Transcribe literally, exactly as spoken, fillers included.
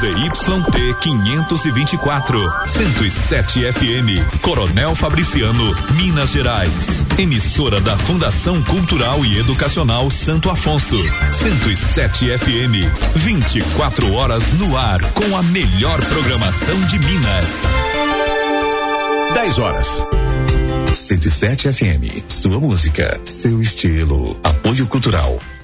Z Y P quinhentos e vinte e quatro, cento e sete F M, Coronel Fabriciano, Minas Gerais. Emissora da Fundação Cultural e Educacional Santo Afonso. cento e sete F M, vinte e quatro horas no ar com a melhor programação de Minas. dez horas. cento e sete F M, sua música, seu estilo. Apoio Cultural